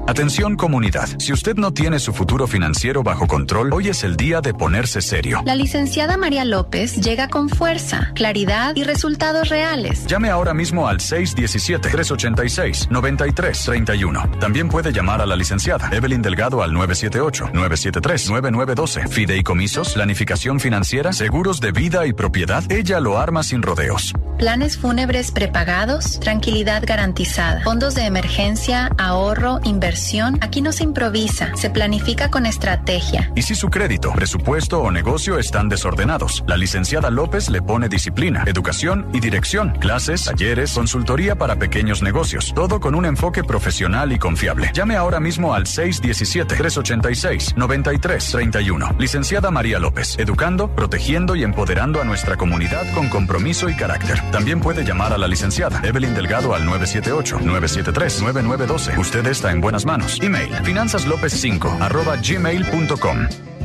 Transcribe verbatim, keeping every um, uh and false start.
Atención comunidad, si usted no tiene su futuro financiero bajo control, hoy es el día de ponerse serio. La licenciada María López llega con fuerza, claridad y resultados reales. Llame ahora mismo al seis uno siete, tres ocho seis, nueve tres tres uno. También puede llamar a la licenciada Evelyn Delgado al nueve siete ocho, nueve siete tres, nueve nueve uno dos. Fideicomisos, planificación financiera, seguros de vida y propiedad. Ella lo arma sin rodeos. Planes fúnebres prepagados, tranquilidad garantizada. Fondos de emergencia, ahorro, inversión. Aquí no se improvisa, se planifica con estrategia. Y si su crédito, presupuesto o negocio están desordenados, la licenciada López le pone disciplina, educación y dirección, clases, talleres, consultoría para pequeños negocios, todo con un enfoque profesional y confiable. Llame ahora mismo al seis uno siete, tres ocho seis, nueve tres tres uno. Licenciada María López, educando, protegiendo y empoderando a nuestra comunidad con compromiso y carácter. También puede llamar a la licenciada Evelyn Delgado al nueve siete ocho, nueve siete tres, nueve nueve uno dos. Usted está en buenas manos. Email finanzaslopez cinco arroba gmail punto com.